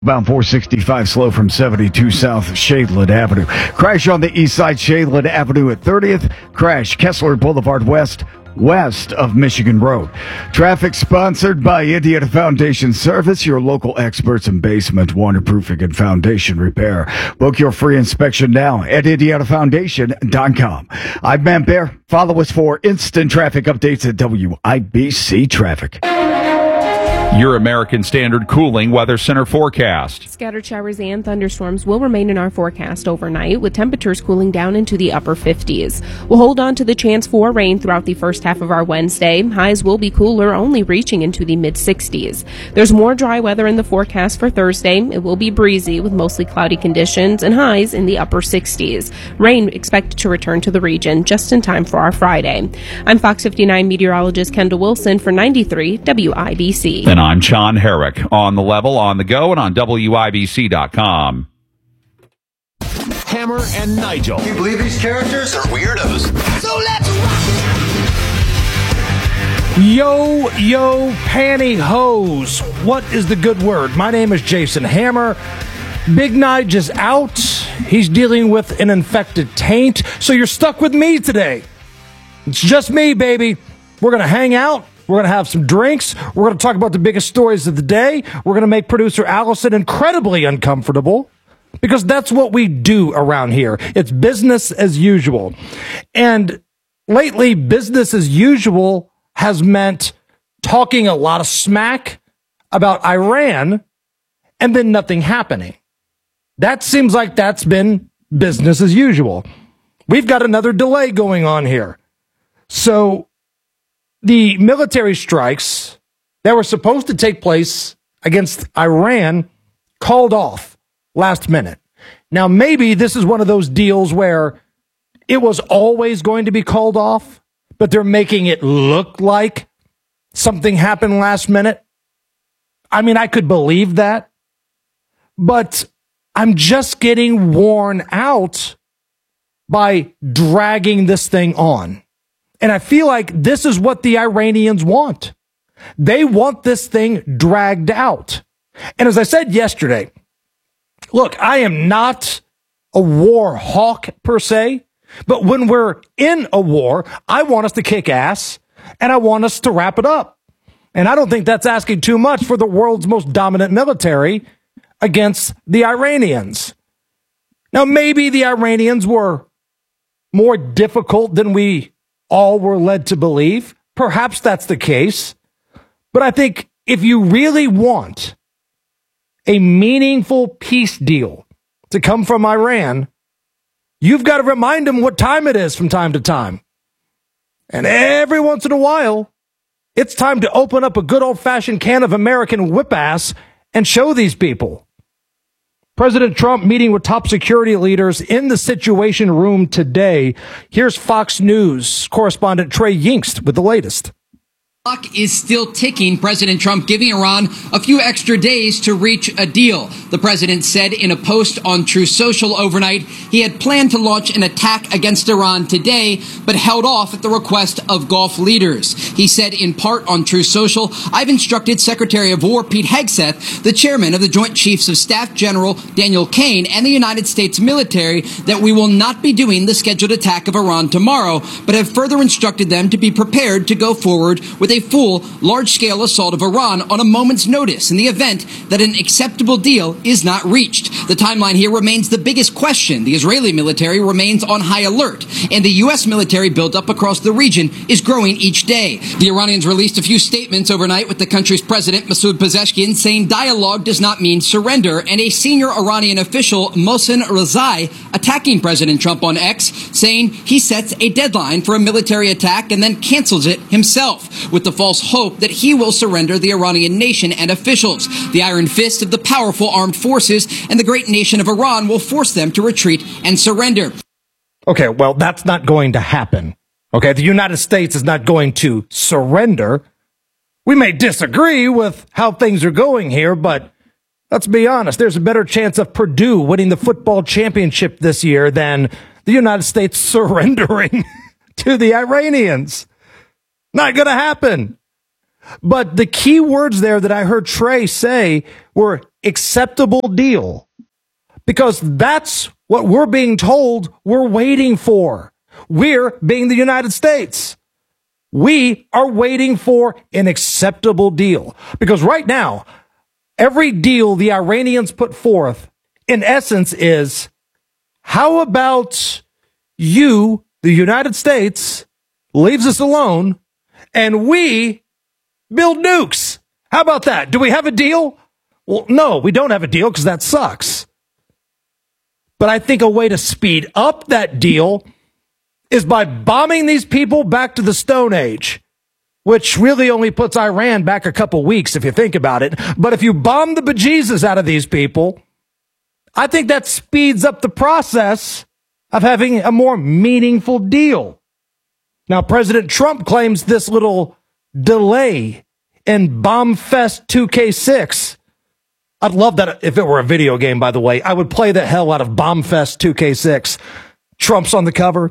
Bound 465 slow from 72 South Shadeland Avenue. Crash on the east side, Shadeland Avenue at 30th. Crash Kessler Boulevard west of Michigan Road. Traffic sponsored by Indiana Foundation Service, your local experts in basement waterproofing and foundation repair. Book your free inspection now at indianafoundation.com. I'm Matt Bear. Follow us for instant traffic updates at WIBC Traffic. Your American Standard Cooling Weather Center forecast. Scattered showers and thunderstorms will remain in our forecast overnight, with temperatures cooling down into the upper 50s. We'll hold on to the chance for rain throughout the first half of our Wednesday. Highs will be cooler, only reaching into the mid-60s. There's more dry weather in the forecast for Thursday. It will be breezy with mostly cloudy conditions and highs in the upper 60s. Rain expected to return to the region just in time for our Friday. I'm Fox 59 meteorologist Kendall Wilson for 93 WIBC. And I'm John Herrick. On the level, on the go, and on WIBC.com. Hammer and Nigel. Can you believe these characters are weirdos? So let's rock! Yo, pantyhose. What is the good word? My name is Jason Hammer. Big Nige is out. He's dealing with an infected taint. So you're stuck with me today. It's just me, baby. We're going to hang out. We're going to have some drinks. We're going to talk about the biggest stories of the day. We're going to make producer Allison incredibly uncomfortable because that's what we do around here. It's business as usual. And lately, business as usual has meant talking a lot of smack about Iran and then nothing happening. That seems like that's been business as usual. We've got another delay going on here. So the military strikes that were supposed to take place against Iran called off last minute. Now, maybe this is one of those deals where it was always going to be called off, but they're making it look like something happened last minute. I mean, I could believe that, but I'm just getting worn out by dragging this thing on. And I feel like this is what the Iranians want. They want this thing dragged out. And as I said yesterday, look, I am not a war hawk per se, but when we're in a war, I want us to kick ass and I want us to wrap it up. And I don't think that's asking too much for the world's most dominant military against the Iranians. Now, maybe the Iranians were more difficult than we all were led to believe. Perhaps that's the case. But I think if you really want a meaningful peace deal to come from Iran, you've got to remind them what time it is from time to time. And every once in a while, it's time to open up a good old-fashioned can of American whip-ass and show these people. President Trump meeting with top security leaders in the Situation Room today. Here's Fox News correspondent Trey Yingst with the latest. Clock is still ticking. President Trump giving Iran a few extra days to reach a deal. The president said in a post on Truth Social overnight he had planned to launch an attack against Iran today, but held off at the request of Gulf leaders. He said in part on Truth Social, I've instructed Secretary of War Pete Hegseth, the chairman of the Joint Chiefs of Staff General Daniel Kaine, and the United States military that we will not be doing the scheduled attack of Iran tomorrow, but have further instructed them to be prepared to go forward with a full, large-scale assault of Iran on a moment's notice in the event that an acceptable deal is not reached. The timeline here remains the biggest question. The Israeli military remains on high alert, and the U.S. military buildup across the region is growing each day. The Iranians released a few statements overnight with the country's president, Masoud Pezeshkian, saying dialogue does not mean surrender, and a senior Iranian official, Mohsen Rezai, attacking President Trump on X, saying he sets a deadline for a military attack and then cancels it himself, with the false hope that he will surrender the Iranian nation and officials. The iron fist of the powerful armed forces and the great nation of Iran will force them to retreat and surrender. Okay, well, that's not going to happen. Okay, the United States is not going to surrender. We may disagree with how things are going here, but let's be honest, there's a better chance of Purdue winning the football championship this year than the United States surrendering to the Iranians. Not going to happen. But the key words there that I heard Trey say were acceptable deal, because that's what we're being told we're waiting for. We're being the United States. We are waiting for an acceptable deal, because right now, every deal the Iranians put forth, in essence, is, how about you, the United States, leaves us alone, and we build nukes? How about that? Do we have a deal? Well, no, we don't have a deal, because that sucks. But I think a way to speed up that deal is by bombing these people back to the Stone Age, which really only puts Iran back a couple weeks if you think about it. But if you bomb the bejesus out of these people, I think that speeds up the process of having a more meaningful deal. Now, President Trump claims this little delay in Bombfest 2K6. I'd love that if it were a video game, by the way. I would play the hell out of Bombfest 2K6. Trump's on the cover.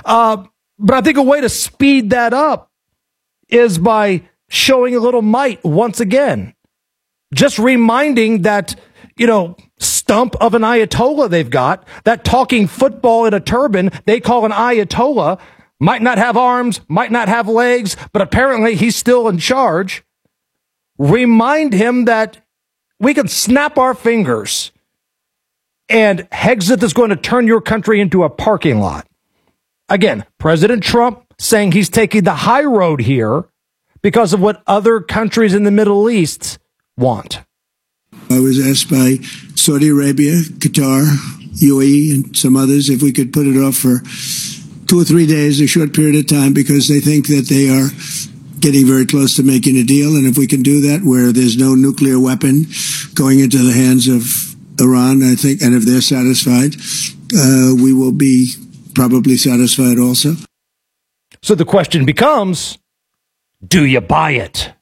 But I think a way to speed that up is by showing a little might once again. Just reminding that, stump of an Ayatollah they've got, that talking football in a turban they call an Ayatollah, might not have arms, might not have legs, but apparently he's still in charge. Remind him that we can snap our fingers and Hexit is going to turn your country into a parking lot. Again, President Trump saying he's taking the high road here because of what other countries in the Middle East want. I was asked by Saudi Arabia, Qatar, UAE, and some others if we could put it off for 2 or 3 days, a short period of time, because they think that they are getting very close to making a deal. And if we can do that where there's no nuclear weapon going into the hands of Iran, I think, and if they're satisfied, we will be probably satisfied also. So the question becomes, do you buy it?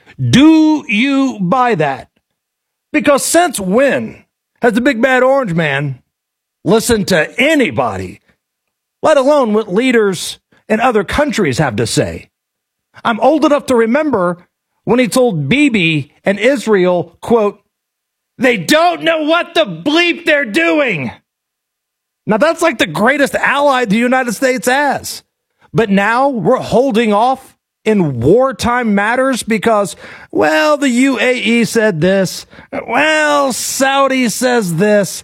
Do you buy that? Because since when has the big bad orange man listened to anybody, let alone what leaders in other countries have to say? I'm old enough to remember when he told Bibi and Israel, quote, they don't know what the bleep they're doing. Now, that's like the greatest ally the United States has. But now we're holding off in wartime matters because, well, the UAE said this. Well, Saudi says this.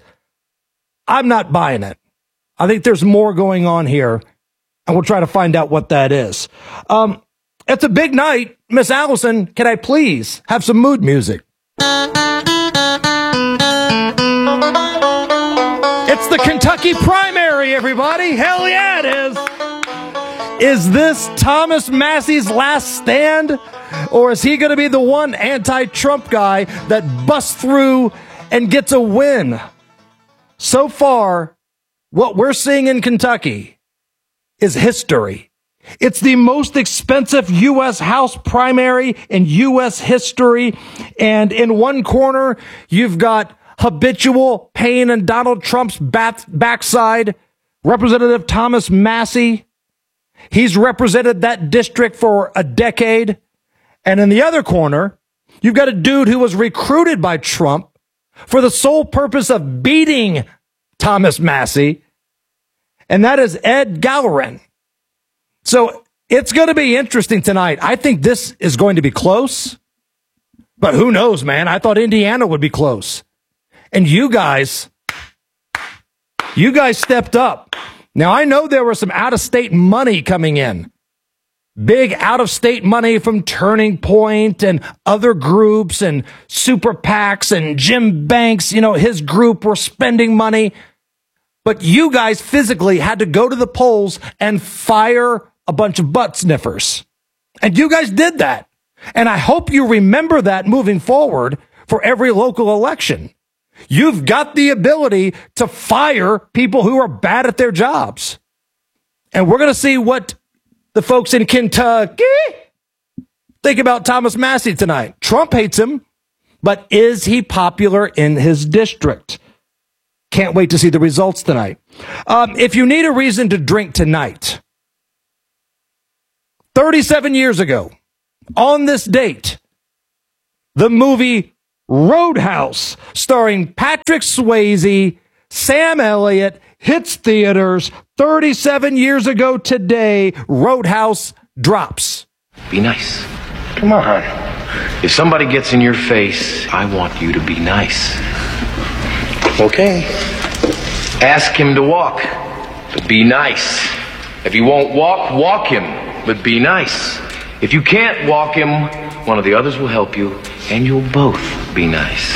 I'm not buying it. I think there's more going on here, and we'll try to find out what that is. It's a big night. Miss Allison, can I please have some mood music? It's the Kentucky primary, everybody. Hell yeah, it is. Is this Thomas Massey's last stand? Or is he going to be the one anti-Trump guy that busts through and gets a win? So far, what we're seeing in Kentucky is history. It's the most expensive U.S. House primary in U.S. history. And in one corner, you've got habitual pain in Donald Trump's backside, Representative Thomas Massey. He's represented that district for a decade. And in the other corner, you've got a dude who was recruited by Trump for the sole purpose of beating Thomas Massey. And that is Ed Gallerin. So it's going to be interesting tonight. I think this is going to be close, but who knows, man? I thought Indiana would be close. And you guys stepped up. Now, I know there was some out-of-state money coming in. Big out-of-state money from Turning Point and other groups and super PACs and Jim Banks, his group were spending money. But you guys physically had to go to the polls and fire a bunch of butt sniffers. And you guys did that. And I hope you remember that moving forward for every local election. You've got the ability to fire people who are bad at their jobs. And we're going to see what the folks in Kentucky think about Thomas Massey tonight. Trump hates him, but is he popular in his district? Can't wait to see the results tonight. If you need a reason to drink tonight, 37 years ago, on this date, the movie Roadhouse, starring Patrick Swayze, Sam Elliott, hits theaters 37 years ago today. Roadhouse drops. Be nice. Come on. If somebody gets in your face, I want you to be nice. Okay. Ask him to walk, but be nice. If he won't walk, walk him, but be nice. If you can't walk him, one of the others will help you, and you'll both be nice.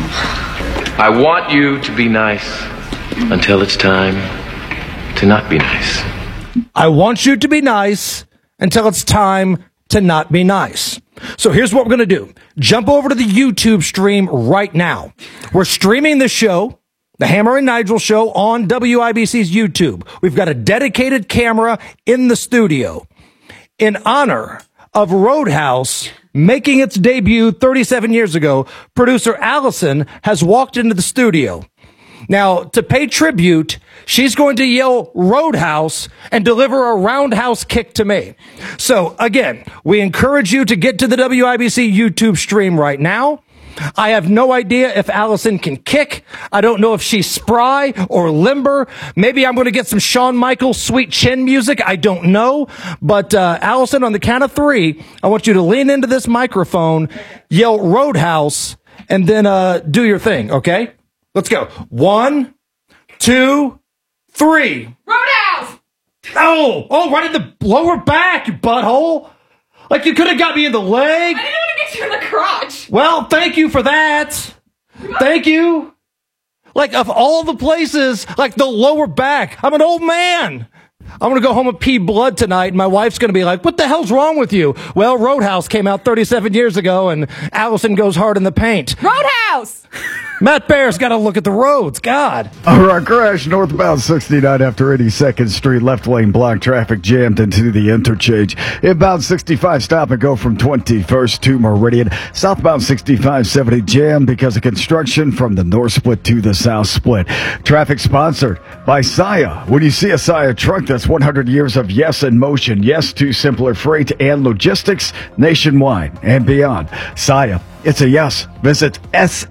I want you to be nice until it's time to not be nice. I want you to be nice until it's time to not be nice. So here's what we're going to do. Jump over to the YouTube stream right now. We're streaming the show, the Hammer and Nigel show, on WIBC's YouTube. We've got a dedicated camera in the studio. In honor of Roadhouse making its debut 37 years ago, producer Allison has walked into the studio. Now, to pay tribute, she's going to yell Roadhouse and deliver a roundhouse kick to me. So, again, we encourage you to get to the WIBC YouTube stream right now. I have no idea if Allison can kick. I don't know if she's spry or limber. Maybe I'm going to get some Shawn Michaels sweet chin music. I don't know. But Allison, on the count of 3, I want you to lean into this microphone, yell Roadhouse, and then do your thing, okay? Let's go. 1, 2, 3. Roadhouse! Oh, right in the lower back, you butthole. Like you could have got me in the leg. I didn't want to get you in the crotch. Well, thank you for that. Thank you. Like, of all the places, like the lower back. I'm an old man. I'm going to go home and pee blood tonight, and my wife's going to be like, what the hell's wrong with you? Well, Roadhouse came out 37 years ago, and Allison goes hard in the paint. Roadhouse! Matt Bear's got to look at the roads. God. All right, crash northbound 69 after 82nd Street. Left lane block, traffic jammed into the interchange. Inbound 65 stop and go from 21st to Meridian. Southbound 6570 jammed because of construction from the north split to the south split. Traffic sponsored by Saia. When you see a Saia truck, that's 100 years of yes in motion. Yes to simpler freight and logistics nationwide and beyond. Saia. It's a yes. Visit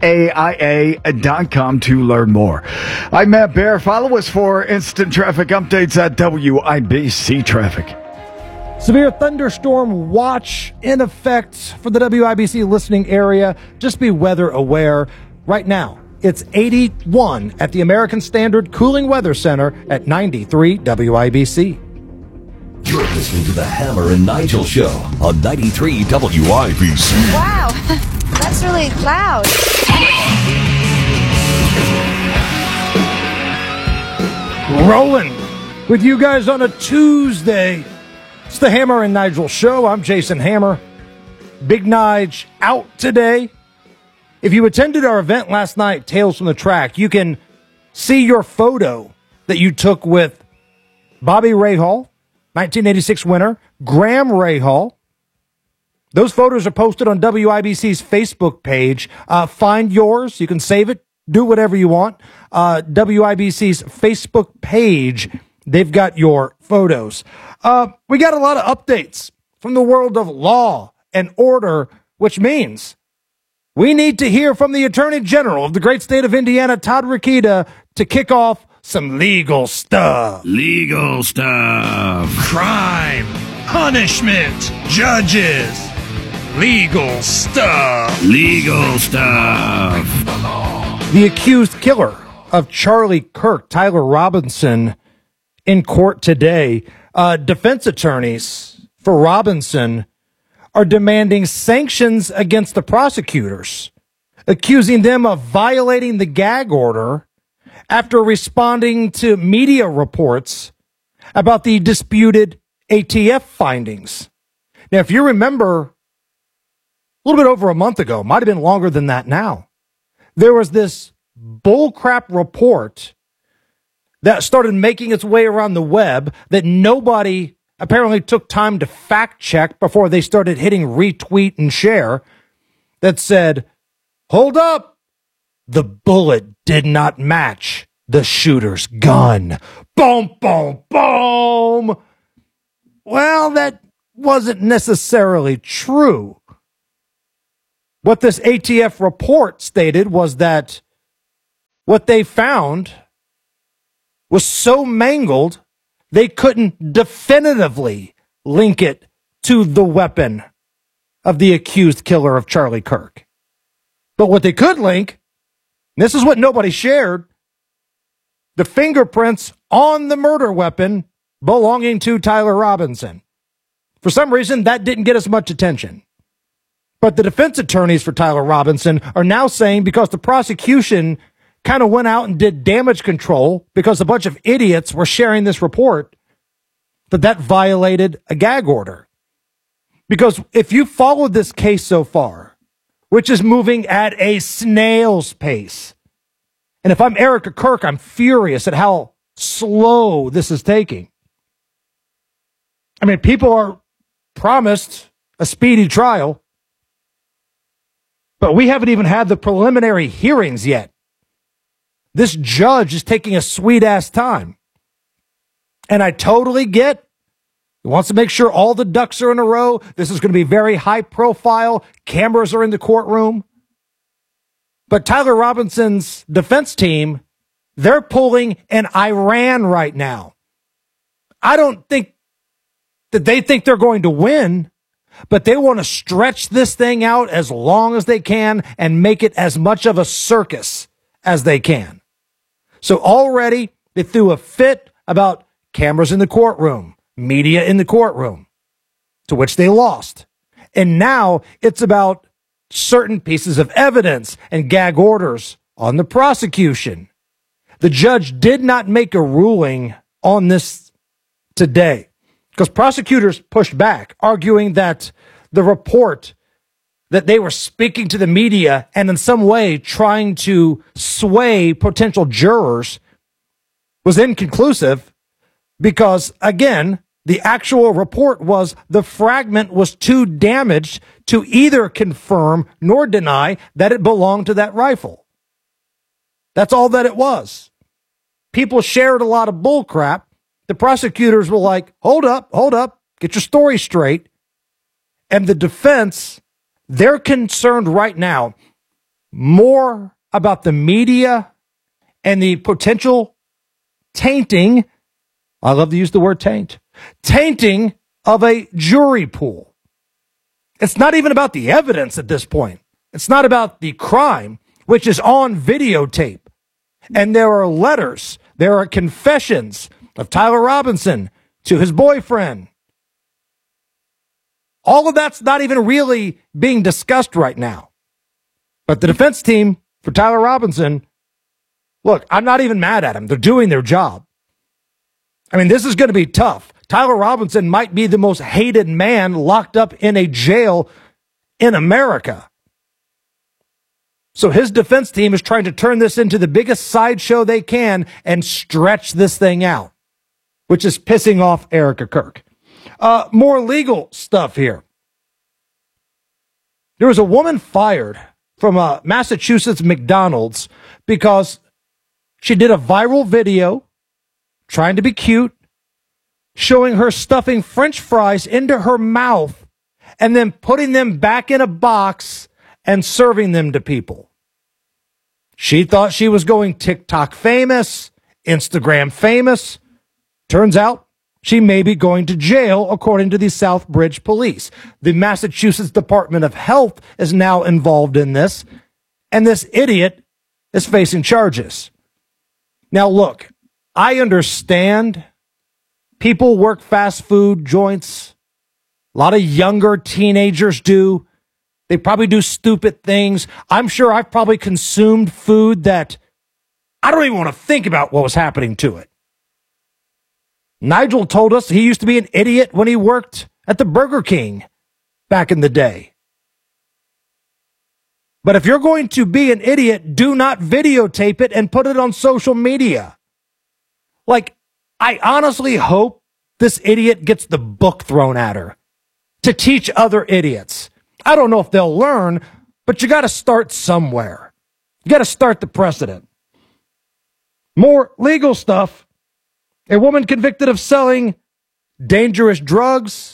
SAIA.com to learn more. I'm Matt Bear. Follow us for instant traffic updates at WIBC Traffic. Severe thunderstorm watch in effect for the WIBC listening area. Just be weather aware. Right now, it's 81 at the American Standard Cooling Weather Center at 93 WIBC. You're listening to the Hammer and Nigel Show on 93 WIBC. Wow, that's really loud. Rolling with you guys on a Tuesday. It's the Hammer and Nigel Show. I'm Jason Hammer. Big Nige out today. If you attended our event last night, Tales from the Track, you can see your photo that you took with Bobby Rahal, 1986 winner, Graham Rahal. Those photos are posted on WIBC's Facebook page. Find yours. You can save it. Do whatever you want. WIBC's Facebook page, they've got your photos. We got a lot of updates from the world of law and order, which means we need to hear from the Attorney General of the great state of Indiana, Todd Rokita, to kick off some legal stuff. Legal stuff. Crime. Punishment. Judges. Legal stuff. Legal stuff. The accused killer of Charlie Kirk, Tyler Robinson, in court today. Defense attorneys for Robinson are demanding sanctions against the prosecutors, accusing them of violating the gag order after responding to media reports about the disputed ATF findings. Now, if you remember, a little bit over a month ago, might have been longer than that now, there was this bullcrap report that started making its way around the web that nobody apparently took time to fact check before they started hitting retweet and share, that said, hold up, the bullet did not match the shooter's gun. Boom, boom, boom. Well, that wasn't necessarily true. What this ATF report stated was that what they found was so mangled, they couldn't definitively link it to the weapon of the accused killer of Charlie Kirk. But what they could link, and this is what nobody shared, the fingerprints on the murder weapon belonging to Tyler Robinson. For some reason, that didn't get as much attention. But the defense attorneys for Tyler Robinson are now saying because the prosecution kind of went out and did damage control because a bunch of idiots were sharing this report, that violated a gag order. Because if you followed this case so far, which is moving at a snail's pace, and if I'm Erica Kirk, I'm furious at how slow this is taking. I mean, people are promised a speedy trial, but we haven't even had the preliminary hearings yet. This judge is taking a sweet-ass time. And I totally get, he wants to make sure all the ducks are in a row. This is going to be very high profile. Cameras are in the courtroom. But Tyler Robinson's defense team, they're pulling an Iran right now. I don't think that they think they're going to win, but they want to stretch this thing out as long as they can and make it as much of a circus as they can. So already they threw a fit about cameras in the courtroom, media in the courtroom, to which they lost. And now it's about certain pieces of evidence and gag orders on the prosecution. The judge did not make a ruling on this today because prosecutors pushed back, arguing that the report that they were speaking to the media and in some way trying to sway potential jurors was inconclusive because, again, the actual report was the fragment was too damaged to either confirm nor deny that it belonged to that rifle. That's all that it was. People shared a lot of bullcrap. The prosecutors were like, hold up, get your story straight. And the defense, they're concerned right now more about the media and the potential tainting, I love to use the word tainting of a jury pool. It's not even about the evidence at this point. It's not about the crime, which is on videotape. And there are letters, there are confessions of Tyler Robinson to his boyfriend. All of that's not even really being discussed right now. But the defense team for Tyler Robinson, look, I'm not even mad at them. They're doing their job. I mean, this is going to be tough. Tyler Robinson might be the most hated man locked up in a jail in America. So his defense team is trying to turn this into the biggest sideshow they can and stretch this thing out, which is pissing off Erica Kirk. More legal stuff here. There was a woman fired from a Massachusetts McDonald's because she did a viral video trying to be cute, showing her stuffing French fries into her mouth and then putting them back in a box and serving them to people. She thought she was going TikTok famous, Instagram famous. Turns out she may be going to jail, according to the Southbridge police. The Massachusetts Department of Health is now involved in this, and this idiot is facing charges. Now, look, I understand people work fast food joints. A lot of younger teenagers do. They probably do stupid things. I'm sure I've probably consumed food that I don't even want to think about what was happening to it. Nigel told us he used to be an idiot when he worked at the Burger King back in the day. But if you're going to be an idiot, do not videotape it and put it on social media. Like, I honestly hope this idiot gets the book thrown at her to teach other idiots. I don't know if they'll learn, but you got to start somewhere. You got to start the precedent. More legal stuff. A woman convicted of selling dangerous drugs,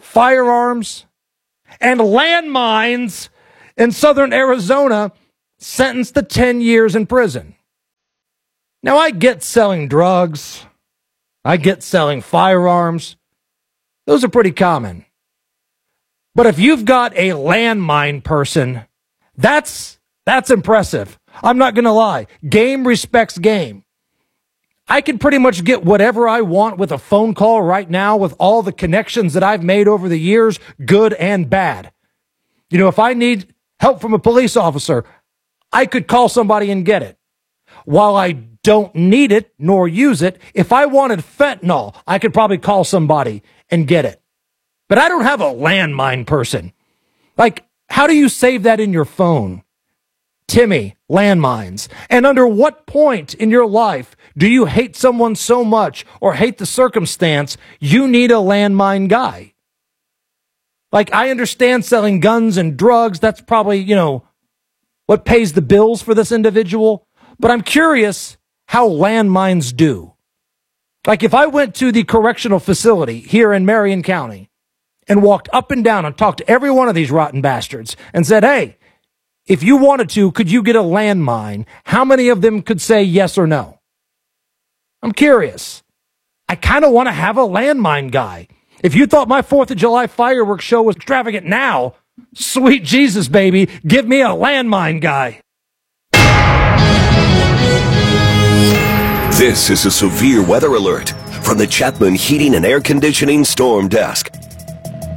firearms, and landmines in southern Arizona sentenced to 10 years in prison. Now, I get selling drugs. I get selling firearms. Those are pretty common. But if you've got a landmine person, that's impressive. I'm not going to lie. Game respects game. I can pretty much get whatever I want with a phone call right now with all the connections that I've made over the years, good and bad. You know, if I need help from a police officer, I could call somebody and get it. While I don't need it nor use it, if I wanted fentanyl, I could probably call somebody and get it. But I don't have a landmine person. Like, how do you save that in your phone? Timmy, landmines. And under what point in your life do you hate someone so much or hate the circumstance you need a landmine guy? Like, I understand selling guns and drugs. That's probably, you know, what pays the bills for this individual. But I'm curious how landmines do. Like, if I went to the correctional facility here in Marion County and walked up and down and talked to every one of these rotten bastards and said, hey, if you wanted to, could you get a landmine? How many of them could say yes or no? I'm curious. I kind of want to have a landmine guy. If you thought my 4th of July fireworks show was extravagant now, sweet Jesus, baby, give me a landmine guy. This is a severe weather alert from the Chapman Heating and Air Conditioning Storm Desk.